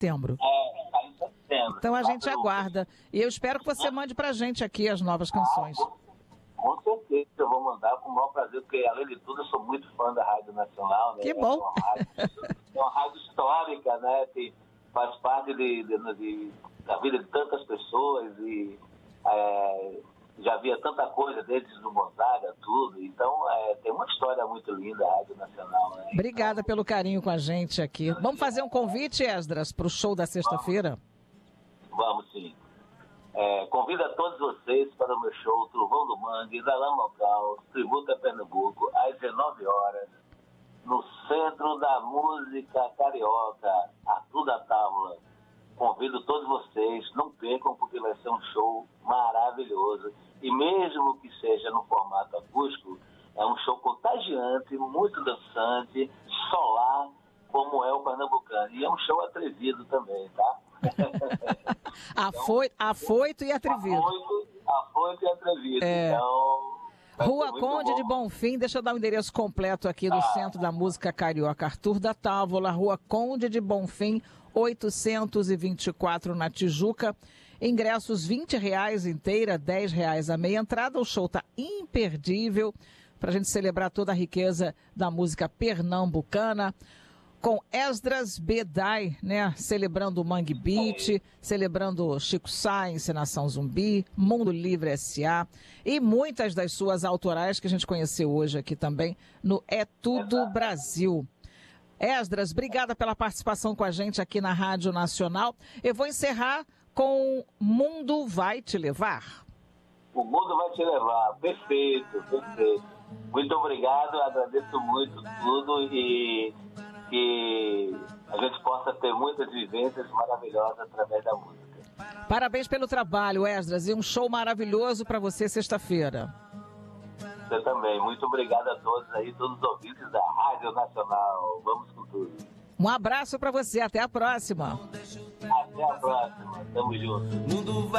setembro. Sai em setembro. Então a gente aguarda. E eu espero que você mande pra gente aqui as novas canções. Com certeza, eu vou mandar com o maior prazer, porque, além de tudo, eu sou muito fã da Rádio Nacional, né? Que bom! É uma rádio histórica, né? Que faz parte da vida de tantas pessoas e já havia tanta coisa desde o Gonzaga, tudo. Então, tem uma história muito linda a Rádio Nacional, né? Obrigada pelo carinho com a gente aqui. Vamos fazer um convite, Esdras, para o show da sexta-feira? Vamos, sim. Convido a todos vocês para o meu show Trovão do Mangue, da Lama Local, Tributo a Pernambuco, às 19 horas, no Centro da Música Carioca, Arthur da Távola. Convido todos vocês, não percam, porque vai ser um show maravilhoso. E mesmo que seja no formato acústico, é um show contagiante, muito dançante, solar, como é o pernambucano. E é um show atrevido também, tá? Afoito e atrevido. Afoito e atrevido. Então, Rua Conde de Bonfim, deixa eu dar o endereço completo aqui do Centro da Música Carioca, Arthur da Távola, Rua Conde de Bonfim, 824 na Tijuca. Ingressos R$20 inteira, R$10 a meia entrada. O show tá imperdível para a gente celebrar toda a riqueza da música pernambucana. Com Esdras Bedai, né, celebrando o Mangue Beat, celebrando Chico Sá, Encenação Zumbi, Mundo Livre S.A. e muitas das suas autorais que a gente conheceu hoje aqui também no É Tudo Brasil. Esdras, obrigada pela participação com a gente aqui na Rádio Nacional. Eu vou encerrar com Mundo Vai Te Levar. O Mundo Vai Te Levar, perfeito, perfeito. Muito obrigado, agradeço muito tudo e que a gente possa ter muitas vivências maravilhosas através da música. Parabéns pelo trabalho, Esdras, e um show maravilhoso para você sexta-feira. Você também. Muito obrigado a todos aí, todos os ouvintes da Rádio Nacional. Vamos com tudo. Um abraço para você, até a próxima. Até a próxima, tamo junto.